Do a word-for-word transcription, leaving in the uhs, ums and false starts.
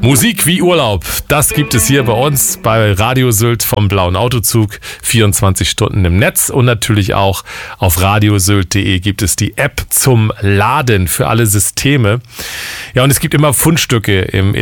Musik wie Urlaub, das gibt es hier bei uns bei Radio Sylt vom Blauen Autozug, vierundzwanzig Stunden im Netz und natürlich auch auf radiosylt punkt de gibt es die App zum Laden für alle Systeme. Ja, und es gibt immer Fundstücke im